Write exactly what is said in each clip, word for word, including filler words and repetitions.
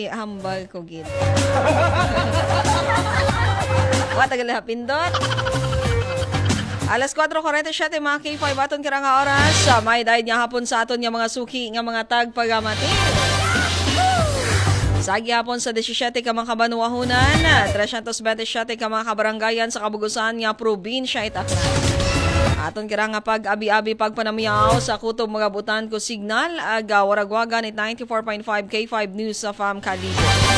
Ay, hambal ko gid. Wa tagal na pindot. Alas four forty-seven mga K five aton kira nga oras. Sa may dahil nga hapon sa aton nga mga suki nga mga tagpagamati. Sagi hapon sa seventeen ka mga kabanuahunan, three twenty-seven ka mga kabaranggayan sa kabugusan nga probinsya itaklan. Aton kira nga pag-abi-abi pagpanamiyaw sa kutob mga butan ko signal aga waragwagan at ninety-four point five K five News sa F A M Calibo.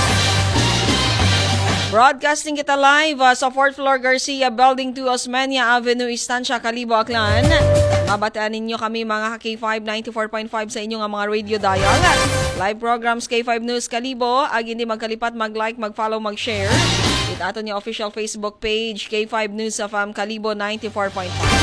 Broadcasting kita live uh, sa fourth floor Garcia Building two Osmeña Avenue, Estancia, Calibo, Aklan. Mabataan ninyo kami mga K five ninety-four point five sa inyong mga radio dial. Live programs K five News Calibo. Ag hindi magkalipat, mag-like, mag-follow, mag-share. It ato niya official Facebook page K five News sa F A M Calibo ninety-four point five.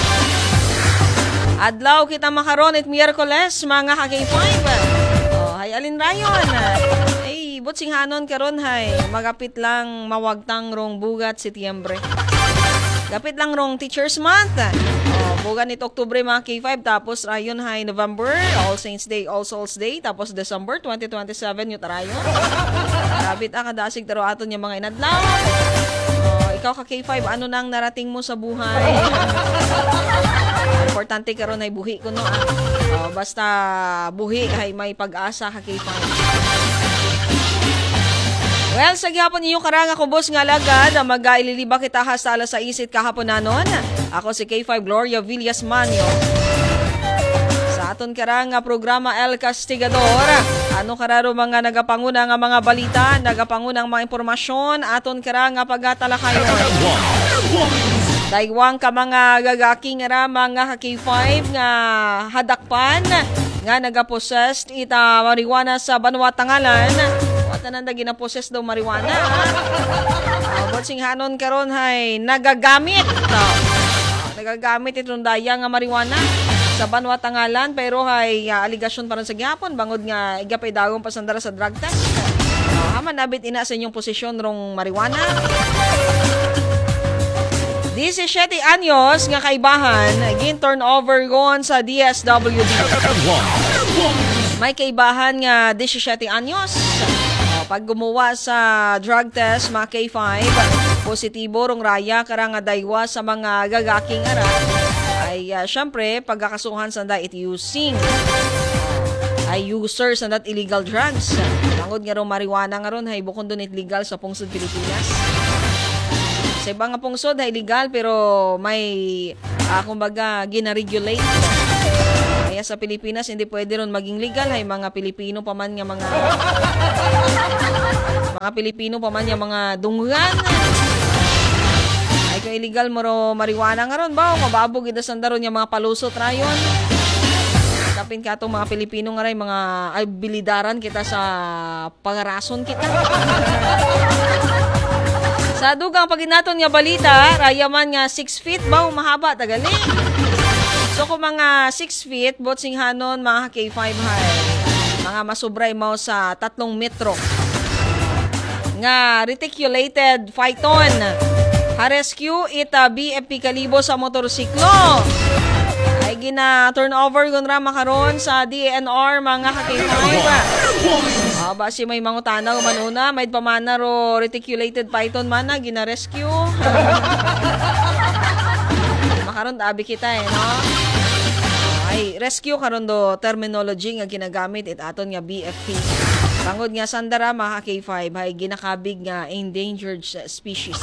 Adlaw kita makaron at Miyerkules mga K five. Oh, hay alin rayon. Ay, butsing hanon karon hay. Magapit lang mawagtang rong bugat Setyembre. Gapit lang rong Teachers Month. Oh, bugan nito Oktubre mga K five tapos rayon hay November, All Saints Day, All Souls Day tapos December twenty twenty-seven yung tarayon. Gapit ang kadasig taro aton yung mga inadlaw. Oh, ikaw ka K five, ano nang narating mo sa buhay? Importante karon ay buhi ko no. Ah. Oh, basta buhi ay may pag-asa ka K five. Well, sa gihapon ninyo karanga kubos nga lagad, mag-aililiba kita hasta alas saisit kahapon nanon. Ako si K five Gloria Villas Manyo. Sa aton karanga programa El Castigador, ano kararo mga nagapanguna nga mga balita, nagapangunang mga impormasyon, aton karanga pagtalakayon. Daywang ka mga gagaking nga mga K five nga hadakpan nga nagapossessed ita marijuana sa Banwa Tangalan. Tananda ginaposes daw marijuana. Uh, Botsing hanon karon hay nagagamit. Uh, nagagamit itong daya nga marijuana sa Banwa Tangalan pero hay uh, aligasyon pa rin sa gihapon bangod nga igapay dagong pasandara sa drug test. Uh, haman nabit ina sa inyong posisyon rong marijuana. seventeen anyos nga kaibahan gin turnover gon sa D S W D. May kaibahan nga seventeen anyos. Pag gumawa sa drug test, mga K five, positibo rong raya karang daywa sa mga gagaking ara, ay uh, syempre, pagkakasuhan sa that it using, ay user sa that illegal drugs. Tangod nga rong marijuana nga ron, ay bukod doon illegal sa pungsod Pilipinas. Sa ibang nga pungsod, ay illegal, pero may, uh, kumbaga, gina-regulate. Kaya sa Pilipinas, hindi pwede ron maging legal. Hay mga Pilipino pa man nga mga mga Pilipino pa man nga mga dungan. Ay kung illegal mo ro marijuana nga ron ba? Mababog ida sandaron nga mga palusot rayon. Kapin ka itong mga Pilipino nga rin, mga abilidaran kita sa pangarason kita. Sa dugang paginaton nga balita, rayaman nga six feet ba? Mahaba, tagali. So kung mga six feet, botsing hanon mga K five high, mga masubray mo sa tatlong metro. Nga reticulated phyton, ha-rescue ita B F P Calibo sa motorsiklo. Ay gina turnover gun ra makaron sa D N R mga K five. Ah, basi may mangutana manuna, may pamana ro reticulated python mana gina-rescue. Makaron abi kita eh, no? Ay, rescue karon do terminology nga ginagamit it aton nga B F P. Bangod nga sandara mga K five ay ginakabig nga endangered species.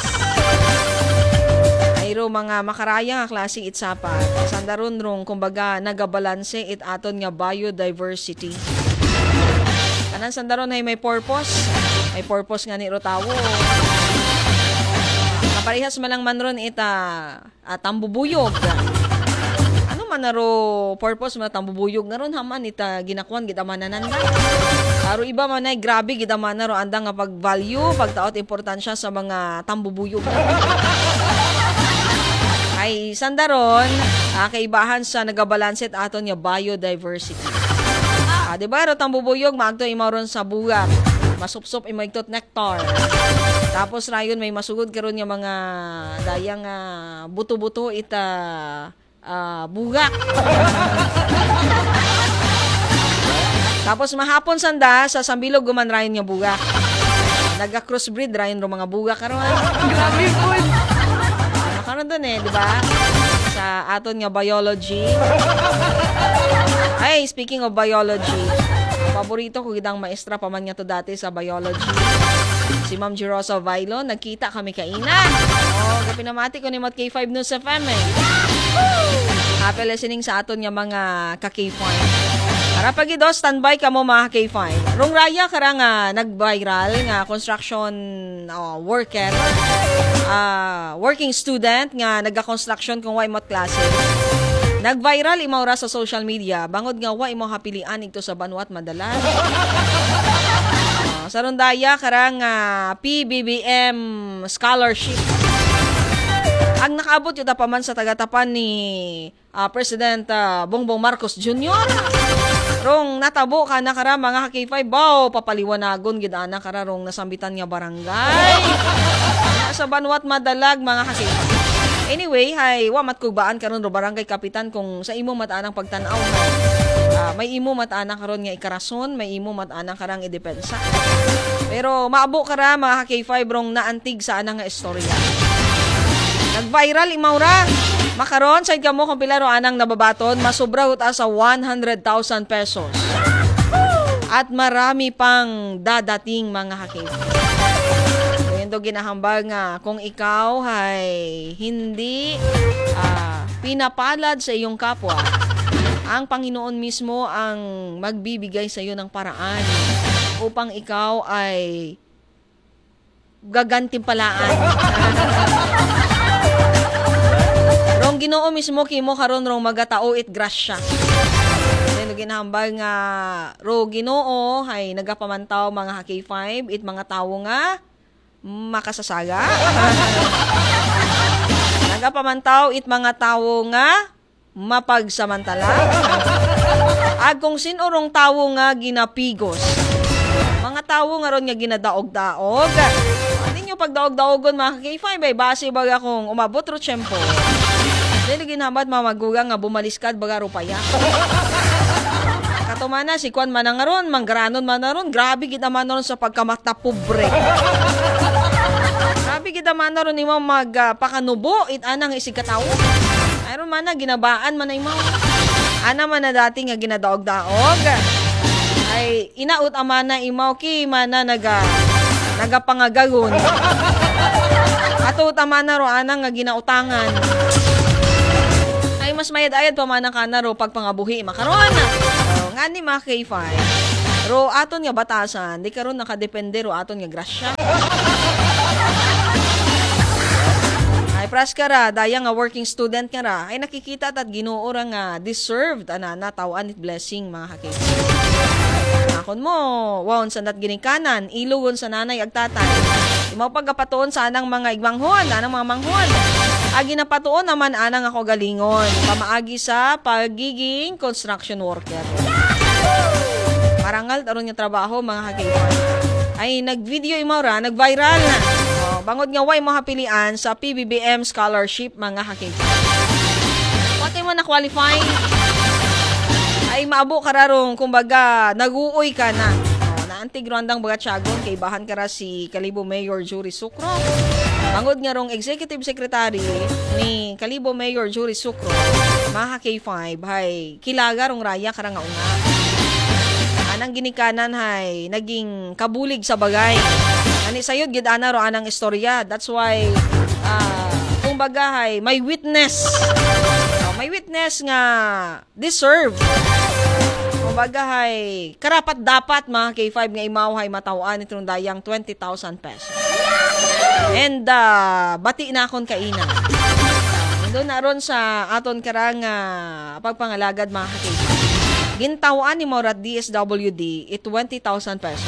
Ayro mga makaraya nga klase itsapat. Sandaron rong kumbaga nagabalanse it aton nga biodiversity. Kanan sandaron ay may purpose. May purpose nga ni Rotawo. Kaparihas malang man ron ita at tambubuyog. Manaro purpose mga tambubuyog na ron haman ita ginakwan kita mananan. Aro iba man ay grabe kita manaro andang nga pag value pagtaot importansya sa mga tambubuyog. Ay sandaron ah, kaibahan sa nagabalanset aton nga biodiversity. Ah, di ba ro tambubuyog maagto imaron sa bugat. Masupsop imagtot nectar. Tapos rayon may masugod karon nga mga dayang uh, buto-buto ita Uh, bugak. Tapos mahapon sanda sa sambilog gumanrayon nga bugak. naga-crossbreed ra yun mga buga karon. Grabe po. Karon doon eh, di ba? Sa aton nga biology. Ay, speaking of biology, paborito ko gidang maestra pa man nga to dati sa biology. Si Ma'am Jerosa Vailo, nagkita kami kaina. Oh, gapinamati ko ni Mat K five News F M eh. Happy listening sa aton nga mga ka-K five. Para pagido, standby ka mo mga K five. Rong raya kara nga nag-viral nga construction oh, worker, uh, working student nga nagka-construction kung way mat klase. Nag-viral imaw ra sa social media. Bangod nga way mo hapilian ito sa banwat madalas. Uh, sa rondaya kara nga P B B M scholarship. Ang nakaabot yun paman sa tagatapan ni uh, President uh, Bongbong Marcos Junior Rong natabo ka na kara mga K five, baw papaliwanagon gid ana kara rong nasambitan nga barangay. Sa banwat madalag mga K five. Anyway, hay wa matkubaan karon ro barangay kapitan kung sa imo mataanang pagtan-aw. Uh, may imo mataanang karon nga ikarason, may imo mataanang karang idepensa. Pero maabo kara mga K five rong naantig sa anang nga istorya. Nag-viral imaura. Makaron, side ka mo kung pilaro anang nababaton, masobra uta sa one hundred thousand pesos. At marami pang dadating mga hakip. Ito ginahambal nga, kung ikaw ay hindi uh, pinapalad sa iyong kapwa, ang Panginoon mismo ang magbibigay sa iyo ng paraan upang ikaw ay gagantimpalaan. Rong Ginoo mismo kimo karon rong magatao it grasya. Then ginahambal nga ro Ginoo hay nagapamantaw mga K five it mga tawo nga makasasaga. Nagapamantaw it mga tawo nga mapagsamantala. Ag kung sino rong tawo nga ginapigos. Mga tawo nga ron nga ginadaog-daog. Hindi nyo pagdaog-daogon mga K five ay base baga kung umabot ro tiyempo. Dili ginamad mamagugang nga bumaliskad baga rupaya. Katumana si Kwan man nga ron, manggranon man ron, grabe gid man ron sa pagkamata pobre. Grabe gid man ron imo magpakanubo uh, it anang isigatawo. Ayron man na ginabaan man imo. Ana man na dati nga ginadaog-daog. Ay inaut amana imaw ki mana naga nagapangagagon. Ato tamana ro anang nga ginautangan. Ay mas mayad-ayad pa man ka na ro pagpangabuhi makaron. So, nga ni mga K five. Ro aton nga batasan, di karon nakadepende ro aton nga grasya. Ay pras kara daya nga working student kara ay nakikita at Ginoo ra nga deserved ana natawan it blessing mga K five. Nakon mo, wawon sa nat ginikanan, ilugon sa nanay ag tatay. Imaw pagkapatuon sa anang mga igmanghon, anang mga manghon. Agi na patuon naman anang ako galingon. Pamaagi sa pagiging construction worker. Marangal taron nga trabaho mga kakaiban. Ay nag-video imaw ra, nag-viral na. Oh, bangod nga way mo hapilian sa P B B M scholarship mga kakaiban. What mo na qualify? Ay maabo kararong kumbaga nag-uoy ka na. Oh, naantig rondang baga tiyagon kay bahan kara si Kalibo Mayor Jury Sucro. Bangod nga rong Executive Secretary ni Kalibo Mayor Jury Sucro, mga K five hay kilaga rong raya karang nga unga. Anang ginikanan hay naging kabulig sa bagay. Ani sayod gid ana ro anang istorya. That's why uh, kumbaga hay may witness. Uh, may witness nga deserve. Kumbaga hay karapat dapat mga K five nga imaw hay matawaan itong dayang twenty thousand pesos. And uh, bati na akon kaina. Doon na ron sa aton karang uh, pagpangalagad mga K five. Gintawaan ni Morat D S W D it twenty thousand pesos.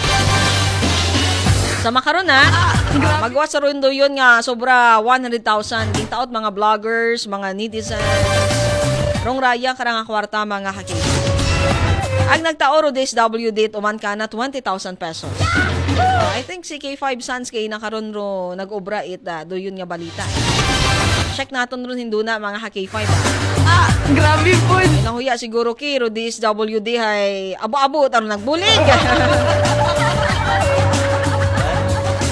Sa makaron na, uh, magwa sa ron do yun nga sobra one hundred thousand. Gintaot mga vloggers, mga netizens. Rong raya karang kwarta mga K five. Ang nagtaoro D S W D uman ka na twenty thousand pesos. Uh, I think si K five Sons kay nakaron ro nag-obra it uh, do yun nga balita. Eh. Check naton ron hinduna mga K five. Ah, grabe po. Nahuya siguro kay ro D S W D hay abo-abo taro nagbulig.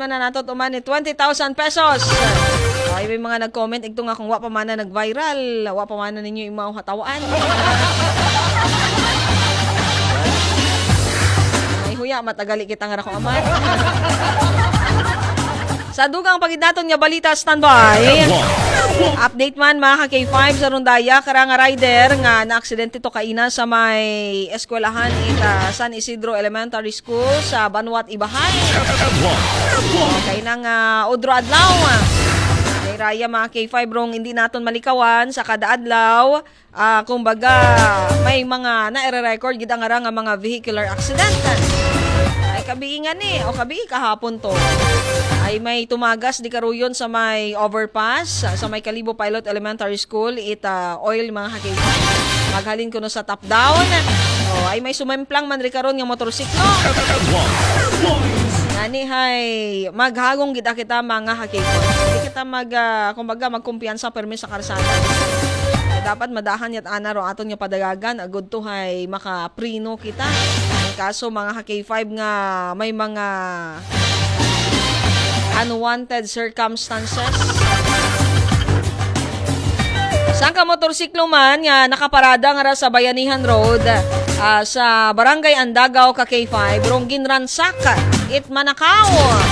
na na nato tuman ni twenty thousand pesos. Ay, may mga nag-comment ito nga kung wa pa man na nag-viral, wa pa man na ninyo yung mga hatawaan. Ay, huya, matagali kita nga rakong amat. Sa dugang pagitaton nga balita, standby. Update man mga ka K five sa Rondaya, karang rider nga na-aksidente to kaina sa may eskwelahan ita San Isidro Elementary School sa Banwat, Ibahay. Kay nang uh, Udro Adlaw. Kay Raya mga K five rong hindi naton malikawan sa kada adlaw. Uh, kumbaga may mga na-record gid nga nga mga vehicular accident. Ay kabiingan ni o kabi kahapon to. Ay may tumagas di karuyon sa may overpass sa may Kalibo Pilot Elementary School ita oil mga K five. Maghalin kuno sa top down. Oh, ay may sumemplang man ri karon nga motorsiklo. Nani hay maghagong kita kita mga K five. Di kita mag uh, kumbaga magkumpiyansa permis sa karsada. Ay, dapat madahan yat ana ro aton nga padagagan agud to hay makaprino kita. Ang kaso mga K five nga may mga unwanted circumstances. Sang ka motorsiklo man nga nakaparada nga sa Bayanihan Road uh, sa Barangay Andagaw ka K five rong ginransak it Manakaw.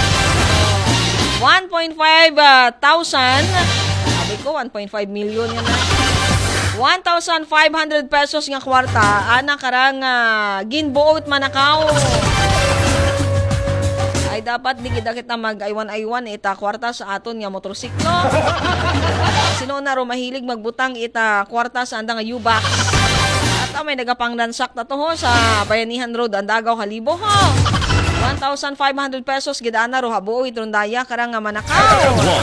one point five thousand sabi ko one point five million yan na. one thousand five hundred pesos nga kwarta ana karang uh, ginbuot Manakaw. Ay dapat di kita kita mag-aywan-aywan ita kwarta sa aton nga motorsiklo. Sino na ro mahilig magbutang ita kwarta sa anda nga U-box. At uh, may nagapangransak na to ho sa Bayanihan Road, Andagaw, Kalibo ho. one thousand five hundred pesos gidana ro habuo itrondaya karang nga Manakaw.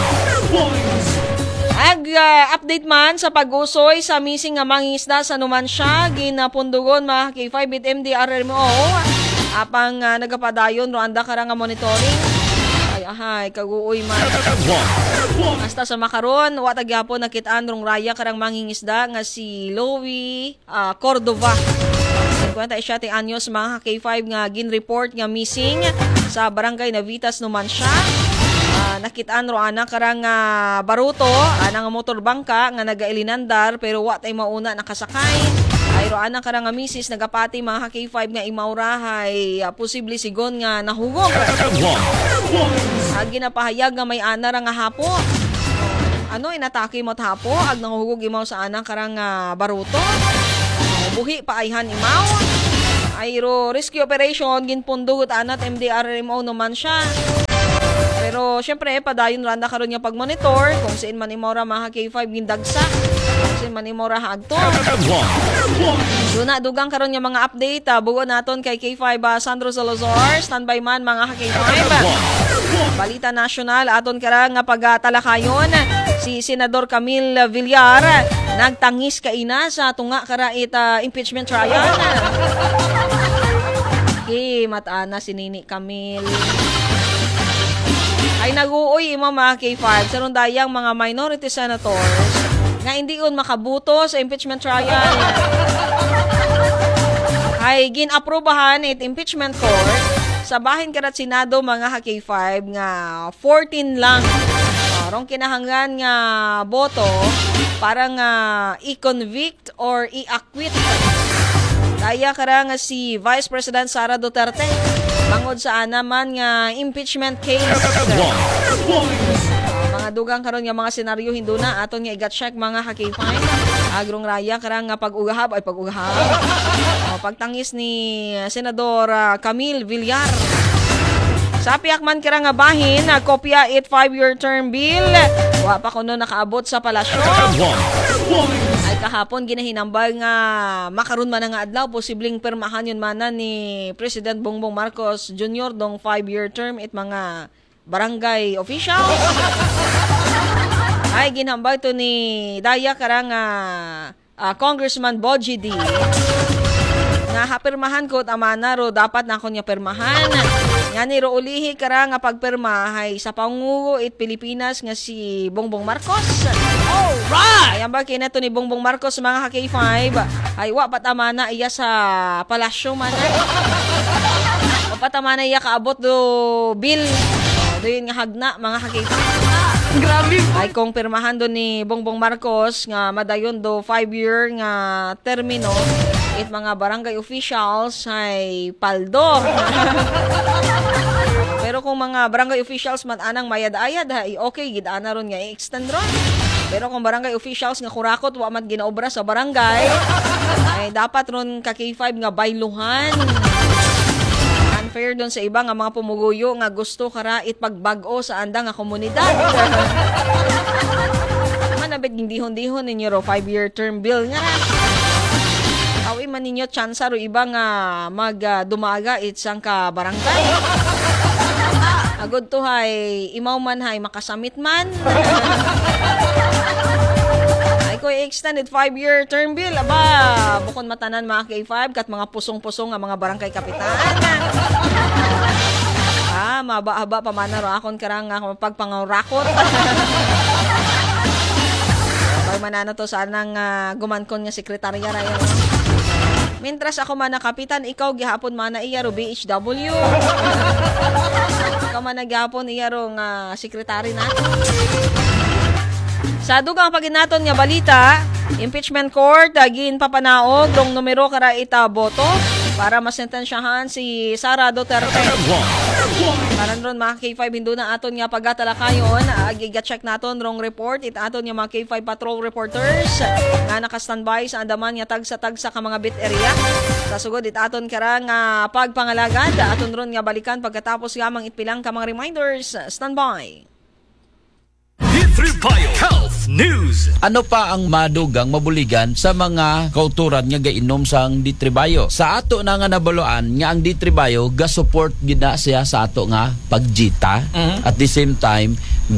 Ag uh, update man sa pag-usoy sa missing nga mangingisda sa Numancia, ginapundugon mga K five with M D R M O. Apang uh, nagapadayon ro anda karang nga monitoring. Ay ahay kaguoy man. Hasta sa makaron wa tagyapon nakitaan rong raya karang mangingisda nga si Louie uh, Cordova. fifty-seven anyos mga K five nga gin-report nga missing sa barangay Navitas, Numancia. Uh, nakitaan ro ana karang uh, baruto ana nga motorbangka nga nagailinandar pero wa tay mauna nakasakay. Ay roan ang karang misis nagapati mga K five nga imaurahay uh, posible sigon nga nahugog. Ag ginapahayag nga may ana ra nga hapo. Ano inatake mo hapo ag nahugog imaw sa anang karang uh, baruto. Buhi pa ayhan imaw. Ayro rescue operation ginpundugot anat M D R M O naman siya. Pero syempre padayon randa karon nga pag-monitor kung saan man imora mga K five gindagsa. Kung saan man imora hagto. Duna dugang karon nga mga update uh, bugo naton kay K five uh, Sandro Salazar, standby man mga K five. Balita nasyonal aton karang nga pagtalakayon si Senador Camille Villar nagtangis kaina sa tunga kara ita impeachment trial. Ki matana si Nini Camille. Ay naguoy ima mga K five sa rondayang mga minority senators nga hindi un makabuto sa impeachment trial. Ay gin-aprobahan it impeachment court sa bahin karat Senado mga K five nga fourteen lang. Arong kinahanglan nga boto para nga i-convict or i-acquit. Daya kara nga si Vice President Sara Duterte bangod sa anaman nga impeachment case. Mga dugang karon nga mga senaryo hinduna aton nga igat check mga K five. Agrong raya karang nga pag-ugahab ay pag-ugahab. O, pagtangis ni Senador uh, Camille Villar. Sa piyak man karang nga bahin na kopya it five-year term bill. Wa pa kuno nakaabot sa palasyo. Ay kahapon ginahinambal nga makaron man nga adlaw posibleng permahan yun manan ni President Bongbong Marcos Junior dong five-year term it mga barangay officials. Ay ginhambal to ni Daya karang uh, uh, Congressman Boji D nga hapirmahan ko amana ro dapat na ko niya permahan. Nga ni ro ulihi karang nga pagpermahay sa pangulo it Pilipinas nga si Bongbong Marcos. Alright! Ayan ba kinato ni Bongbong Marcos mga K five ay wa patamana iya sa palasyo man. O patamana iya kaabot do bill Doon nga hagna, mga kakita. Grabe po. Ay kung pirmahan doon ni Bongbong Marcos nga madayon do five year nga termino, it mga barangay officials ay paldo. Pero kung mga barangay officials man anang mayad-ayad, ay okay, gid-ana ron nga i-extend ron. Pero kung barangay officials nga kurakot, wa mat ginaobra sa barangay, ay dapat ron ka K five nga bayluhan. Unfair doon sa iba nga mga pumuguyo nga gusto kara itpagbag-o sa anda nga komunidad. Manabit gindihon-dihon ninyo ro five year term bill nga. Awi man ninyo tsansa ro iba nga mag uh, dumaga itsang ka barangay. Agod to hay imaw man hay makasamit man. Ay ko extended five year term bill aba bukod matanan mga K five kat mga pusong-pusong nga mga barangay kapitan. Ah, maba-aba pa man ro akon karang nga pagpangurakot. Pag manano to sa nang uh, gumankon nga sekretarya ra yan. Mintras ako man na kapitan, ikaw gihapon man na iya ro B H W. Ikaw man na gihapon iya ro nga sekretary natin. Sa dugang paginaton nga balita, impeachment court agin papanaog dong numero kara ita boto para masentensyahan si Sara Duterte. Karan ron mga K five hindu na aton nga pagkatalakayon, agiga-check naton rong report it aton nga mga K five patrol reporters nga naka-standby sa andaman nga tagsa-tagsa ka mga bit area. Sa sugod it aton kara nga pagpangalagad aton ron nga balikan pagkatapos gamang itpilang ka mga reminders. Standby. D three Bio Health News. Ano pa ang madugang mabuligan sa mga kauturan nga gainom sang D three Bio? Sa ato na nga nabaluan nga ang D three Bio ga-support gina siya sa ato nga pagjita. Mm-hmm. At the same time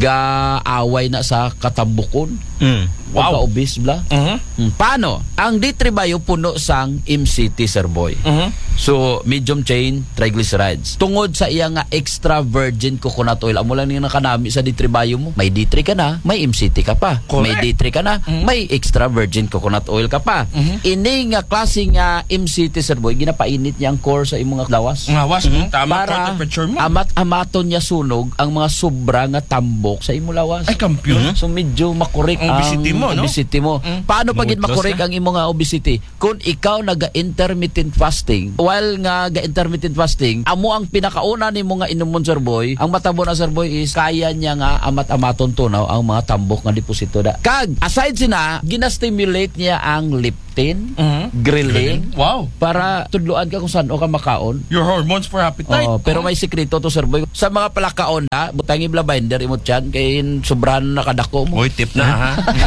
ga-away na sa katambukon. Mm. Wow. Obese bla. Mm-hmm. Paano? Ang D three Bio puno sang M C T, Sir Boy. Mm-hmm. So, medium chain triglycerides. Tungod sa iya nga extra virgin coconut oil, amo lang yung nakanami sa D three Bio mo. May D three ka na, may M C T ka pa. Correct. May D three ka na, mm-hmm. may extra virgin coconut oil ka pa. Mm-hmm. Ini nga klaseng uh, M C T, Sir Boy, ginapainit niya ang core sa imong lawas. Lawas, mm-hmm. tama para temperature mo. amat-amaton niya sunog ang mga sobra nga tambok sa imong lawas. Ay, kampiyon. Mm-hmm. So, medyo makorek ang obesity mo, no? Obesity mo. Mm-hmm. Paano pagin makorek ang imong nga obesity? Kung ikaw naga-intermittent fasting, while nga ga-intermittent fasting, amo ang pinakauna ni mo nga inumon, Sir Boy, ang matabo na, Sir Boy, is kaya niya nga amat-amaton tunaw ang mga tambok nga deposito da. Kag, aside sina, ginastimulate niya ang leptin, mm-hmm. grilling, wow, para tudluan ka kung saan o ka makaon. Your hormones for appetite. Oh, pero may sikreto to, Sir Boy. Sa mga palakaon na, butangi bla binder imot yan, kay sobrang nakadako mo. Oy, tip na ha.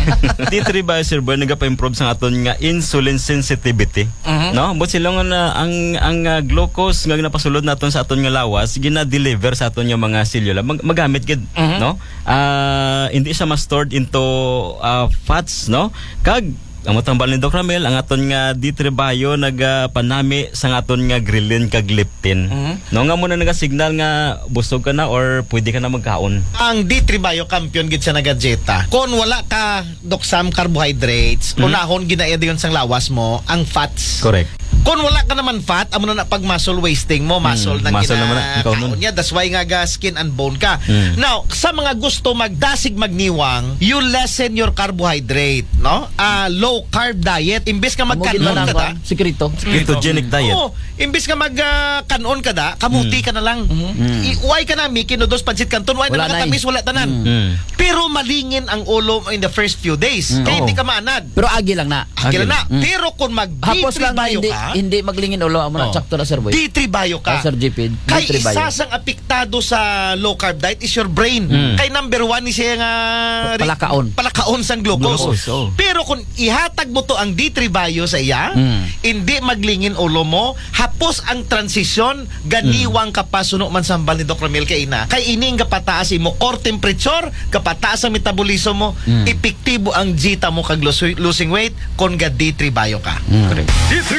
D three Bio, Sir Boy, nagapa-improve sa aton nga insulin sensitivity. Mm-hmm. No? But sila nga na, ang, ang uh, glucose nga napasulod naton sa aton nga lawas, gina-deliver sa aton nga mga selula. Mag magamit gid, mm-hmm. no? Uh, hindi siya ma-stored into uh, fats, no? Kag ang matambal ni Doc Ramel, ang aton nga D three Bio nagapanami sa aton nga ghrelin kag leptin. Mm-hmm. No nga muna naga-signal nga busog ka na or pwede ka na magkaon. Ang D three Bio kampiyon gid sa nagadjeta. Kung wala ka doksam carbohydrates, mm-hmm. unahon ginaed yon sang lawas mo ang fats. Correct. Kung wala ka naman fat, amo na pag muscle wasting mo, muscle mm, nang kinakaon niya. That's why nga ga skin and bone ka. Mm. Now, sa mga gusto magdasig magniwang, you lessen your carbohydrate, no? Uh, low carb diet. Imbes ka magkanon ka da. Sikrito. Ketogenic diet. Oo. Imbes ka magkanon uh, ka da, kamuti mm. ka na lang. Mm-hmm. Iuway ka na, Miki, no, dos pansit kanton, wala na nakatamis, wala tanan. Mm. Pero malingin ang ulo in the first few days. Mm. Kaya hindi ka maanad. Pero agi lang na. Agi lang na. Mm. Pero kung mag-D three Bio ka, hindi maglingin ulo amo na sakto na, Sir Boy. D three Bio ka. Oh, Sir G P. Kay isa sang apektado sa low carb diet is your brain. Mm. Kay number one ni siya nga palakaon. Palakaon sang glucose. glucose oh. Pero kung ihatag mo to ang D three Bio sa iya, mm. hindi maglingin ulo mo, hapos ang transisyon, ganiwang mm. kapasuno man sambal ni Doc Ramil kay ina. Kay ining kapataas mo core temperature, kapataas ang metabolismo mo, mm. epektibo ang jita mo kag losing weight kung ga D three Bio ka. Mm. D three Bio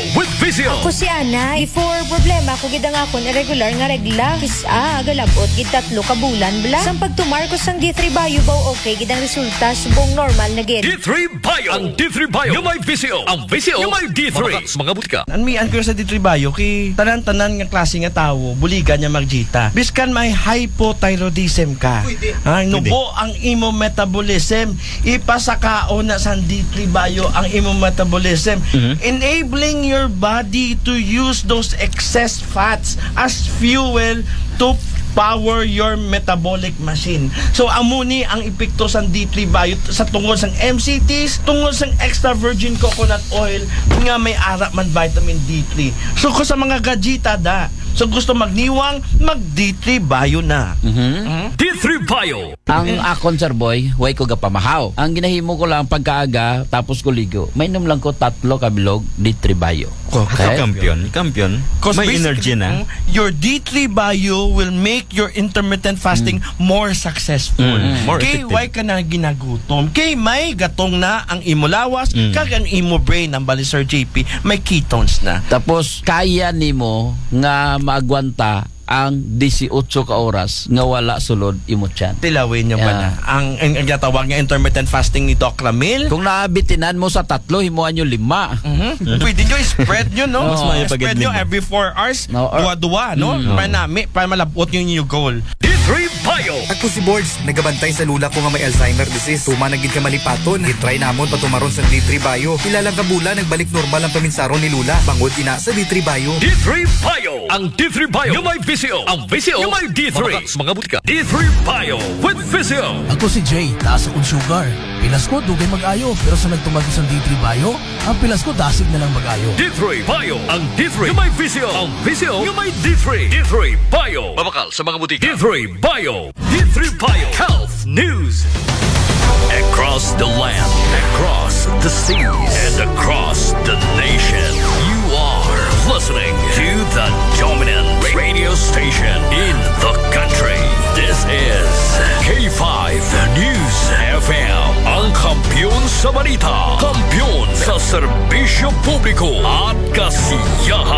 with Vizio. Ako si Ana, before problema ko gid ang akon irregular nga regla. Kisa galabot gid tatlo ka bulan bla. Sang pagtumar ko sang D three Bio baw okay gid ang resulta subong normal na gid. D three Bio. Ang D three Bio yung may Vizio. Ang Vizio yung may D three. Mga butika. Anmian ko sa D three Bio kay tanan-tanan nga klase nga tawo buligan niya magjita. Biskan may hypothyroidism ka. Ang nubo ang imo metabolism ipasakaon na sa D three Bio ang imo metabolism, mm-hmm. enabling your body to use those excess fats as fuel to power your metabolic machine. So amuni ang epekto sa D three Bio sa tungod sang M C Ts, tungod sang extra virgin coconut oil nga may ara man vitamin D three. So ko sa mga gajita da, so gusto magniwang mag D three Bio na. Mhm. D three Bio. Ang akon sir boy, way ko gapamahaw. Ang ginahimo ko lang pagkaaga tapos ko ligo. May inom lang ko tatlo ka bilog D three Bio. Okay. Kampiyon, kampiyon. May energy na. Your D three Bio will make your intermittent fasting mm. more successful. Mm. More Kay effective. why ka na ginagutom? Kay may gatong na ang imo lawas, Mm. kag ang imo brain ang bali Sir J P, may ketones na. Tapos kaya nimo nga maagwanta ang eighteen ka oras nga wala sulod imo tiyan. Tilawin niyo ba Yeah. na? Ang, ang, ang gatawag nga intermittent fasting ni Doc Ramil. Kung naabitinan mo sa tatlo, himuan nyo lima. Mm-hmm. Pwede nyo i-spread nyo, no? Mas maayo pag Spread nyo lima. every four hours, No, or- duwa-duwa, no? Mm. Para nami, para malabot nyo yung goal. D three Bio. Ako si Boards, nagabantay sa lula ko nga may Alzheimer disease. Tuma naging ka malipaton, itry namon patumaron sa D three Bio. Ilang kabula, nagbalik normal ang paminsaron ni Lula. Bangod ina sa D three Bio. D three Bio. Ang D three Bio yung may Vizio. Ang Vizio yung may D three. Mga butika. D three Bio with Vizio. Ako si Jay, taas akong sugar. Pilas ko, dugay mag-ayo. Pero sa nagtumag sa D three Bio, ang pilas ko dasig na lang mag-ayo. D three Bio. Ang D three yung may Vizio. Ang Vizio yung may D three. D three Bio. Mabakal sa mga butika. D three Bio. D three Bio. Health News. Across the land, across the seas, and across the nation. You are listening to the dominant radio station in the country. This is K five News F M. Ang kampiyon sa balita, kampiyon sa serbisyo publiko at kasiyahan.